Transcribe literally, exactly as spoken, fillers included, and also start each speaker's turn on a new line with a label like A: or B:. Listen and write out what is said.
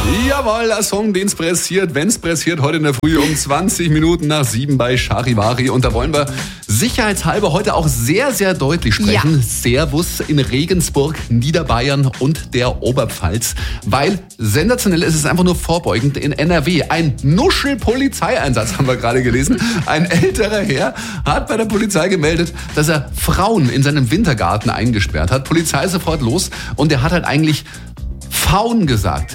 A: Jawohl, der Song, den's pressiert, wenn's pressiert, heute in der Früh um zwanzig Minuten nach sieben bei Charivari. Und da wollen wir sicherheitshalber heute auch sehr, sehr deutlich sprechen.
B: Ja.
A: Servus in Regensburg, Niederbayern und der Oberpfalz. Weil sensationell ist es einfach nur vorbeugend in N R W. Ein Nuschel-Polizeieinsatz haben wir gerade gelesen. Ein älterer Herr hat bei der Polizei gemeldet, dass er Frauen in seinem Wintergarten eingesperrt hat. Polizei sofort los und er hat halt eigentlich Faun gesagt.